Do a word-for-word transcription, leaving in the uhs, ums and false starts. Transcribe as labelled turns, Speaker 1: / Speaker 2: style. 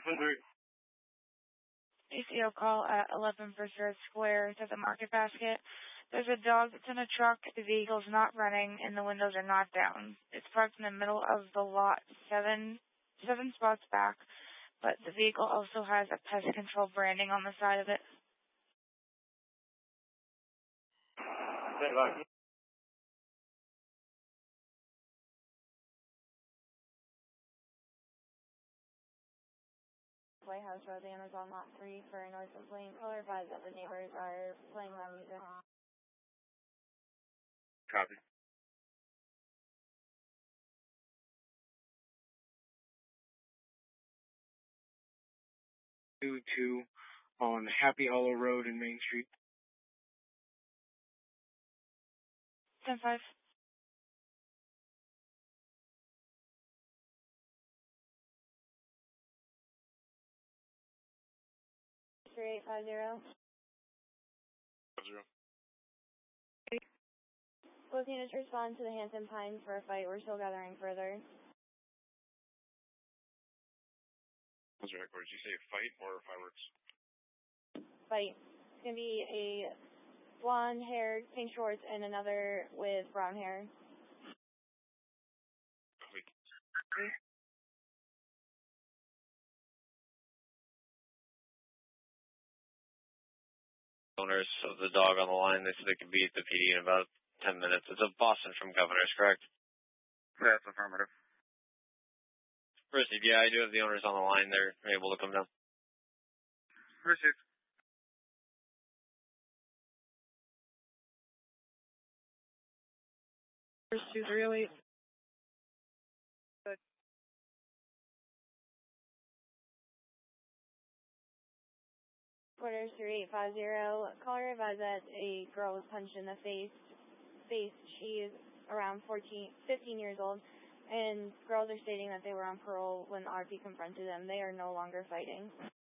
Speaker 1: A C O call at eleven First Road Square to the Market Basket. There's a dog that's in a truck, the vehicle's not running, and the windows are not down. It's parked in the middle of the lot, seven, seven spots back, but the vehicle also has a pest control branding on the side of it. Playhouse Road, Amazon Lot three for Northwood Lane. Caller advised that the neighbors are playing loud music.
Speaker 2: Copy. Two two on Happy Hollow Road in Main Street.
Speaker 1: ten five. three eight five zero.
Speaker 2: Zero.
Speaker 1: Both units respond to the Hampton Pines for a fight. We're still gathering further.
Speaker 2: Those are headquarters. Did you say fight or fireworks?
Speaker 1: Fight. It's going to be a blonde-haired, pink shorts, and another with brown hair.
Speaker 2: Wait.
Speaker 3: Owners of the dog on the line, they said they could be at the P D in about ten minutes. It's a Boston from Governor's, correct?
Speaker 2: That's affirmative.
Speaker 3: Received. Yeah, I do have the owners on the line. They're able to come down.
Speaker 2: Received.
Speaker 1: First two three oh eight. Good. Quarters three eight five zero. Caller advised that a girl was punched in the face. Face. She is around fourteen, fifteen years old, and girls are stating that they were on parole when R P confronted them. They are no longer fighting.